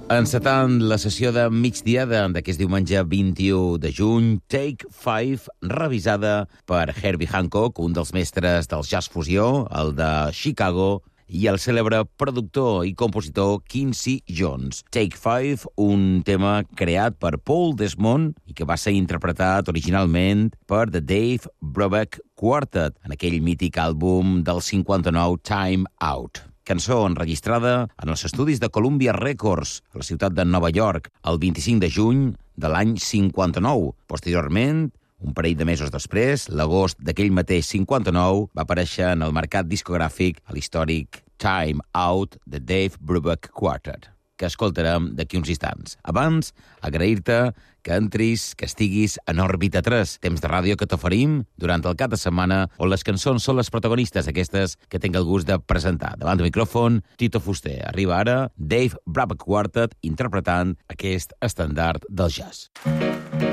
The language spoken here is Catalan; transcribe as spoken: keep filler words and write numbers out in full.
Encetant la sessió de migdia d'aquest diumenge vint-i-u de juny, Take Five, revisada per Herbie Hancock, un dels mestres del jazz fusió, el de Chicago, i el cèlebre productor i compositor Quincy Jones. Take Five, un tema creat per Paul Desmond i que va ser interpretat originalment per The Dave Brubeck Quartet en aquell mític àlbum del cinquanta-nou Time Out. Cançó enregistrada en els estudis de Columbia Records, a la ciutat de Nova York, el vint-i-cinc de juny de l'any cinquanta-nou. Posteriorment, un parell de mesos després, l'agost d'aquell mateix cinquanta-nou, va aparèixer en el mercat discogràfic a l'històric Time Out de Dave Brubeck Quartet, que escoltarem d'aquí uns instants. Abans, agrair-te que entris, que estiguis en Òrbita tres, temps de ràdio que t'oferim durant el cap de setmana, on les cançons són les protagonistes aquestes que tinc el gust de presentar. Davant del micròfon, Tito Fuster. Arriba ara Dave Brubeck Quartet interpretant aquest estàndard del jazz.